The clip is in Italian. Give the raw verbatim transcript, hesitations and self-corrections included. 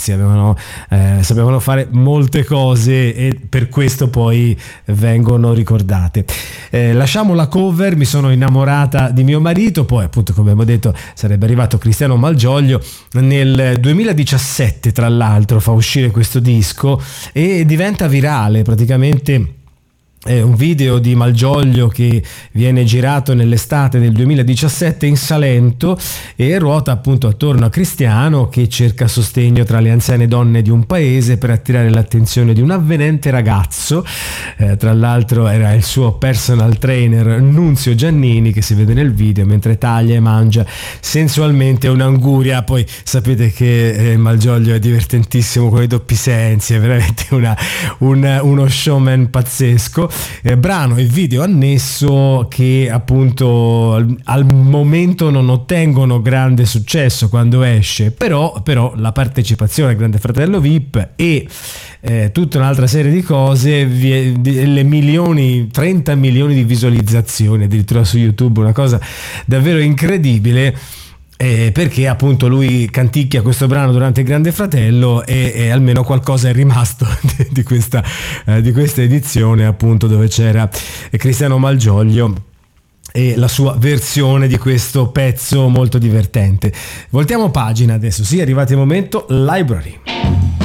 ragazzi, avevano, eh, sapevano fare molte cose e per questo poi vengono ricordate. Eh, lasciamo la cover, mi sono innamorata di mio marito, poi appunto come abbiamo detto sarebbe arrivato Cristiano Malgioglio nel duemiladiciassette, tra l'altro fa uscire questo disco e diventa virale praticamente. È un video di Malgioglio che viene girato nell'estate del duemiladiciassette in Salento e ruota appunto attorno a Cristiano che cerca sostegno tra le anziane donne di un paese per attirare l'attenzione di un avvenente ragazzo, eh, tra l'altro era il suo personal trainer Nunzio Giannini che si vede nel video mentre taglia e mangia sensualmente un'anguria. Poi sapete che eh, Malgioglio è divertentissimo con i doppi sensi, è veramente una, un, uno showman pazzesco. Eh, brano e video annesso che appunto al, al momento non ottengono grande successo quando esce, però, però la partecipazione al Grande Fratello V I P e eh, tutta un'altra serie di cose, vi, di, le milioni, trenta milioni di visualizzazioni addirittura su YouTube, una cosa davvero incredibile. Eh, perché appunto lui canticchia questo brano durante il Grande Fratello e, e almeno qualcosa è rimasto di, di, questa, eh, di questa edizione appunto dove c'era Cristiano Malgioglio e la sua versione di questo pezzo molto divertente. Voltiamo pagina adesso, sì, è arrivato il momento Library.